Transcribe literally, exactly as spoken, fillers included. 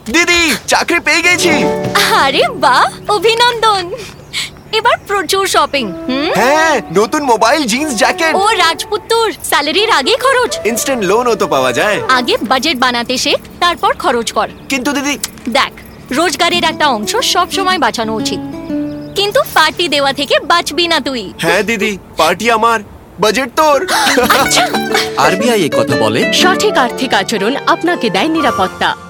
দিদি, চাকরি পেয়ে গেছি। আরে বাহ, অভিনন্দন। এবার প্রচুর শপিং। হুম হ্যাঁ, নতুন মোবাইল, জিন্স, জ্যাকেট। ও রাজপুত্তর, স্যালারির আগে খরচ। ইনস্ট্যান্ট লোনও তো পাওয়া যায়। আগে বাজেট বানাতে শেখ, তারপর খরচ কর। কিন্তু দিদি, দেখ, রোজগারের একটা অংশ সব সময় বাঁচানো উচিত, কিন্তু পার্টি দেওয়া থেকে বাঁচবি না তুই। হ্যাঁ দিদি, পার্টি আমার, বাজেট তোর। আচ্ছা, আরবিআই এই কথা বলে। সঠিক আর্থিক আচরণ আপনাকে দেয় নিরাপত্তা।